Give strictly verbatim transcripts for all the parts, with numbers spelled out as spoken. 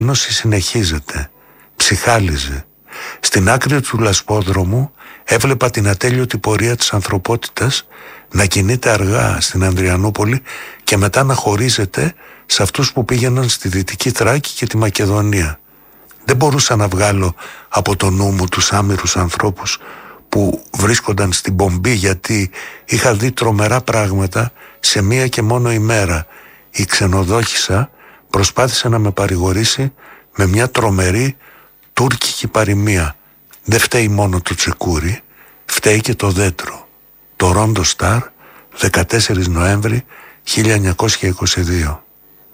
Ένωση συνεχίζεται, ψυχάλιζε. Στην άκρη του λασπόδρομου έβλεπα την ατέλειωτη πορεία της ανθρωπότητας να κινείται αργά στην Ανδριανούπολη και μετά να χωρίζεται σε αυτούς που πήγαιναν στη Δυτική Θράκη και τη Μακεδονία. Δεν μπορούσα να βγάλω από το νου μου τους άμυρους ανθρώπους που βρίσκονταν στην πομπή, γιατί είχα δει τρομερά πράγματα σε μία και μόνο ημέρα. Η ξενοδόχισσα προσπάθησε να με παρηγορήσει με μια τρομερή τουρκική παροιμία. Δεν φταίει μόνο το τσεκούρι, φταίει και το δέντρο. Το Ρόντο Σταρ, δεκατέσσερις Νοέμβρη χίλια εννιακόσια είκοσι δύο.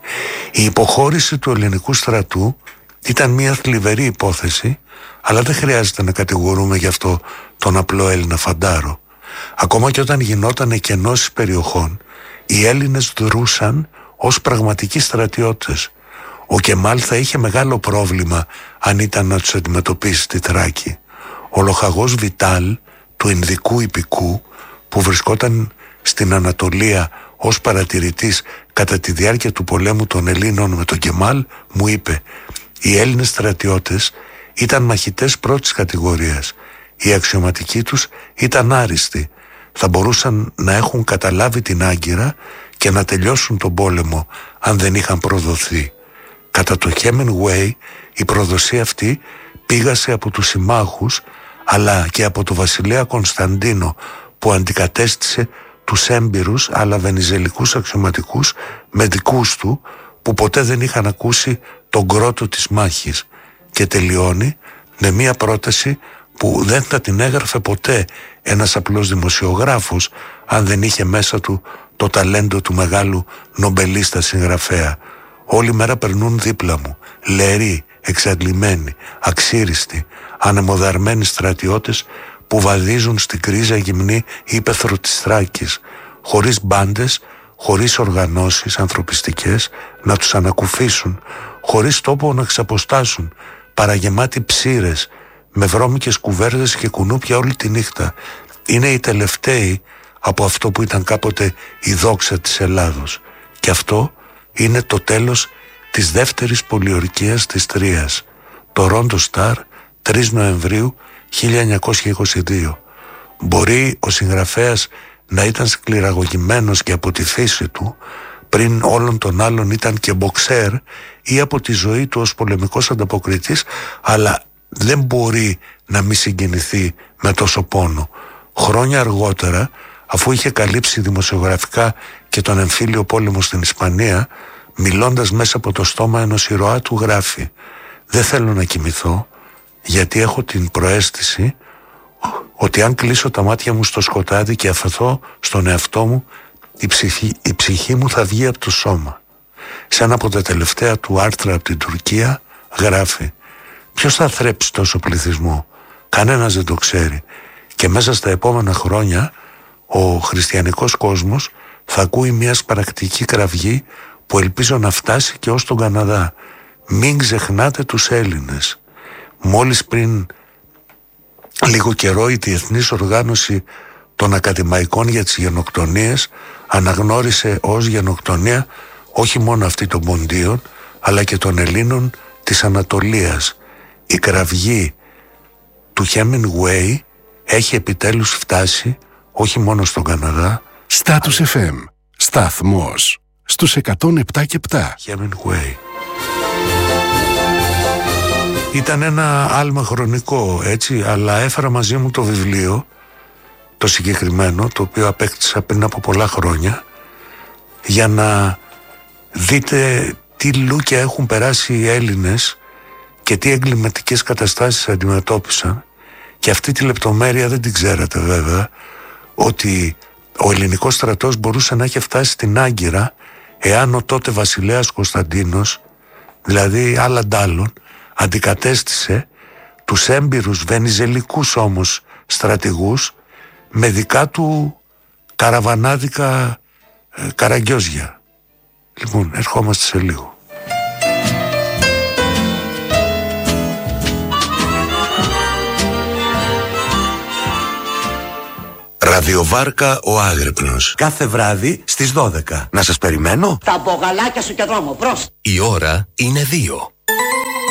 Η υποχώρηση του ελληνικού στρατού ήταν μια θλιβερή υπόθεση, αλλά δεν χρειάζεται να κατηγορούμε γι' αυτό τον απλό Έλληνα φαντάρο. Ακόμα και όταν γινόταν εκενώσεις περιοχών, οι Έλληνες δρούσαν ως πραγματικοί στρατιώτες. Ο Κεμάλ θα είχε μεγάλο πρόβλημα αν ήταν να τους αντιμετωπίσει στη Θράκη. Ο λοχαγός Βιτάλ του Ινδικού Ιππικού, που βρισκόταν στην Ανατολία ως παρατηρητής κατά τη διάρκεια του πολέμου των Ελλήνων με τον Κεμάλ, μου είπε: οι Έλληνες στρατιώτες ήταν μαχητές πρώτης κατηγορίας. Οι αξιωματικοί τους ήταν άριστοι. Θα μπορούσαν να έχουν καταλάβει την Άγκυρα και να τελειώσουν τον πόλεμο αν δεν είχαν προδοθεί. Κατά το Hemingway η προδοσία αυτή πήγασε από τους συμμάχους, αλλά και από το βασιλέα Κωνσταντίνο, που αντικατέστησε τους έμπειρους αλλά βενιζελικούς αξιωματικούς με δικούς του που ποτέ δεν είχαν ακούσει τον κρότο της μάχης, και τελειώνει με μια πρόταση που δεν θα την έγραφε ποτέ ένας απλός δημοσιογράφος αν δεν είχε μέσα του το ταλέντο του μεγάλου νομπελίστα συγγραφέα. Όλη μέρα περνούν δίπλα μου, λεροί, εξαντλημένοι, αξίριστοι, ανεμοδαρμένοι στρατιώτες που βαδίζουν στην κρίζα γυμνή ύπαιθρο της Θράκης, χωρίς μπάντες, χωρίς οργανώσεις ανθρωπιστικές να τους ανακουφίσουν, χωρίς τόπο να ξαποστάσουν, παραγεμάτοι ψήρες, με βρώμικες κουβέρδες και κουνούπια όλη τη νύχτα. Είναι οι τελευταίοι από αυτό που ήταν κάποτε η δόξα της Ελλάδος. Και αυτό είναι το τέλος της δεύτερης πολιορκίας της Τρίας. Το Ρόντο Σταρ, τρεις Νοεμβρίου χίλια εννιακόσια είκοσι δύο. Μπορεί ο συγγραφέας να ήταν σκληραγωγημένος και από τη φύση του, πριν όλων των άλλων ήταν και μποξέρ, ή από τη ζωή του ως πολεμικός ανταποκριτής, αλλά δεν μπορεί να μη συγκινηθεί με τόσο πόνο. Χρόνια αργότερα, αφού είχε καλύψει δημοσιογραφικά και τον εμφύλιο πόλεμο στην Ισπανία, μιλώντας μέσα από το στόμα ενός ηρωά του, γράφει: «Δεν θέλω να κοιμηθώ, γιατί έχω την προαίσθηση ότι αν κλείσω τα μάτια μου στο σκοτάδι και αφαιθώ στον εαυτό μου, η ψυχή, η ψυχή μου θα βγει από το σώμα». Σε ένα από τα τελευταία του άρθρα από την Τουρκία γράφει: «Ποιος θα θρέψει τόσο πληθυσμό? Κανένας δεν το ξέρει. Και μέσα στα επόμενα χρόνια ο χριστιανικός κόσμος θα ακούει μια σπαρακτική κραυγή που ελπίζω να φτάσει και ως τον Καναδά. Μην ξεχνάτε τους Έλληνες». Μόλις πριν λίγο καιρό η Διεθνής Οργάνωση των Ακαδημαϊκών για τις Γενοκτονίες αναγνώρισε ως γενοκτονία όχι μόνο αυτή των Ποντίων, αλλά και των Ελλήνων της Ανατολίας. Η κραυγή του Hemingway έχει επιτέλους φτάσει όχι μόνο στον Καναδά. Status εφ εμ, σταθμός στους εκατόν επτά και επτά. Hemingway. Ήταν ένα άλμα χρονικό, έτσι, αλλά έφερα μαζί μου το βιβλίο, το συγκεκριμένο, το οποίο απέκτησα πριν από πολλά χρόνια, για να δείτε τι λούκια έχουν περάσει οι Έλληνες και τι εγκληματικές καταστάσεις αντιμετώπισαν. Και αυτή τη λεπτομέρεια δεν την ξέρατε βέβαια, ότι ο ελληνικός στρατός μπορούσε να έχει φτάσει στην Άγκυρα εάν ο τότε βασιλέας Κωνσταντίνος, δηλαδή άλλα ντάλλον, αντικατέστησε τους έμπειρους βενιζελικούς όμως στρατηγούς με δικά του καραβανάδικα ε, καραγκιόζια. Λοιπόν, ερχόμαστε σε λίγο. Ραδιοβάρκα ο Άγρυπνος. Κάθε βράδυ στις δώδεκα. Να σας περιμένω. Τα μπογαλάκια σου και δρόμο, μπρος. Η ώρα είναι δύο.